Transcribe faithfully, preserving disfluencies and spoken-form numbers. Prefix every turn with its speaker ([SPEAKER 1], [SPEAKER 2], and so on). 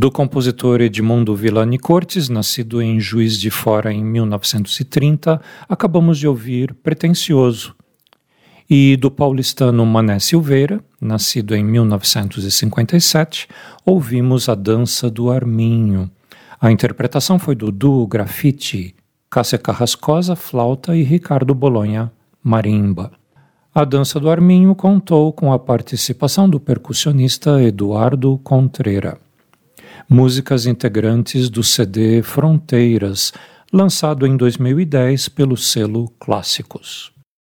[SPEAKER 1] Do compositor Edmundo Villani Cortes, nascido em Juiz de Fora em mil novecentos e trinta, acabamos de ouvir Pretensioso. E do paulistano Mané Silveira, nascido em mil novecentos e cinquenta e sete, ouvimos A Dança do Arminho. A interpretação foi do duo Grafite, Cássia Carrascosa, flauta e Ricardo Bolonha, marimba. A Dança do Arminho contou com a participação do percussionista Eduardo Contreira. Músicas integrantes do C D Fronteiras, lançado em dois mil e dez pelo selo Clássicos.